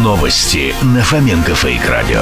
Новости на Фоменко Фейк Радио.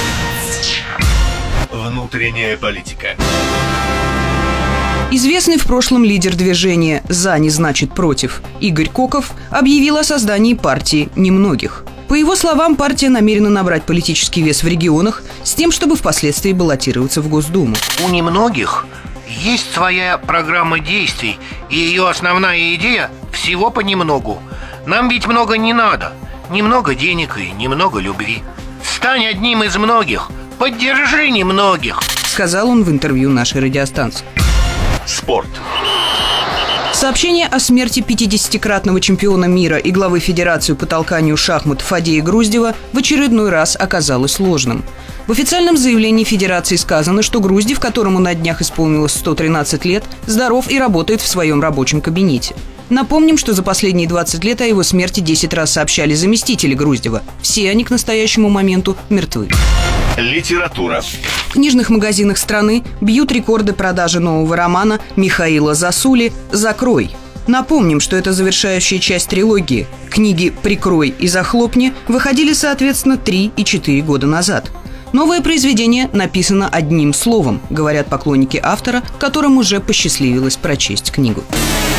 Внутренняя политика. Известный в прошлом лидер движения «За не значит против» Игорь Коков объявил о создании партии немногих. По его словам, партия намерена набрать политический вес в регионах с тем, чтобы впоследствии баллотироваться в Госдуму. У немногих есть своя программа действий, и ее основная идея – всего понемногу. Нам ведь много не надо. Немного денег и немного любви. Стань одним из многих. Поддержи немногих, сказал он в интервью нашей радиостанции. Спорт. Сообщение о смерти 50-кратного чемпиона мира и главы Федерации по толканию шахмат Фадея Груздева в очередной раз оказалось ложным. В официальном заявлении Федерации сказано, что Груздев, которому на днях исполнилось 113 лет, здоров и работает в своем рабочем кабинете. Напомним, что за последние 20 лет о его смерти 10 раз сообщали заместители Груздева. Все они к настоящему моменту мертвы. Литература. В книжных магазинах страны бьют рекорды продажи нового романа Михаила Засули «Закрой». Напомним, что это завершающая часть трилогии. Книги «Прикрой» и «Захлопни» выходили, соответственно, 3 и 4 года назад. Новое произведение написано одним словом, говорят поклонники автора, которым уже посчастливилось прочесть книгу.